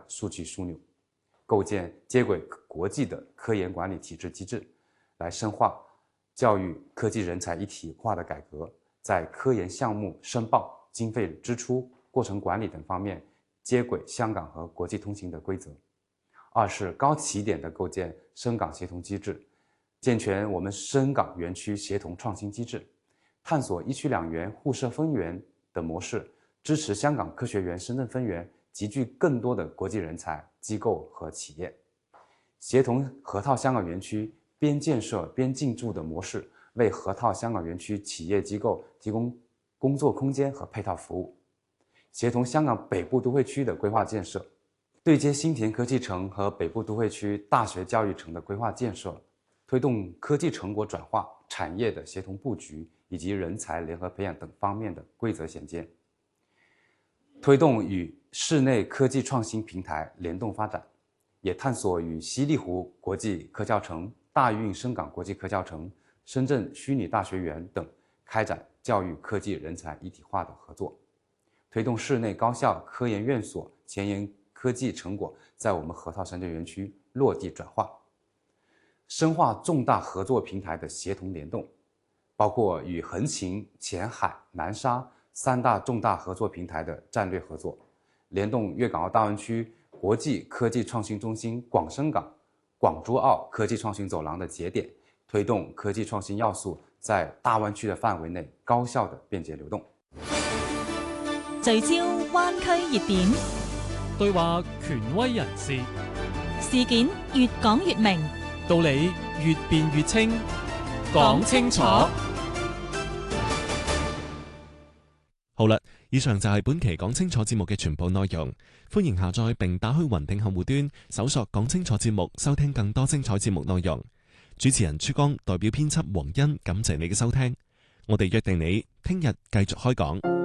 数据枢纽，构建接轨国际的科研管理体制机制，来深化教育科技人才一体化的改革，在科研项目申报、经费支出、过程管理等方面接轨香港和国际通行的规则。二是高起点的构建深港协同机制，健全我们深港园区协同创新机制，探索一区两园互设分园的模式，支持香港科学园深圳分园集聚更多的国际人才、机构和企业，协同河套香港园区边建设边进驻的模式，为河套香港园区企业机构提供工作空间和配套服务，协同香港北部都会区的规划建设，对接新田科技城和北部都会区大学教育城的规划建设，推动科技成果转化、产业的协同布局以及人才联合培养等方面的规则衔接，推动与室内科技创新平台联动发展，也探索与西丽湖国际科教城、大运深港国际科教城、深圳虚拟大学园等开展教育科技人才一体化的合作，推动室内高校科研院所前沿科技成果在我们河套深圳园区落地转化，深化重大合作平台的协同联动，包括与横琴、前海、南沙3大重大合作平台的战略合作，联动粤港澳大湾区国际科技创新中心广深港、广珠澳科技创新走廊的节点，推动科技创新要素在大湾区的範圍內高效的便捷流動。 聚焦灣區熱點， 對話權威人士， 事件越講越明， 道理越辯越清，講清楚。好啦，以上就係本期講清楚節目嘅全部內容。歡迎下載並打開雲聽客戶端，搜索講清楚節目，收聽更多精彩節目內容。主持人朱光代表編輯黃欣，感謝你嘅收聽。我哋約定你聽日繼續開講。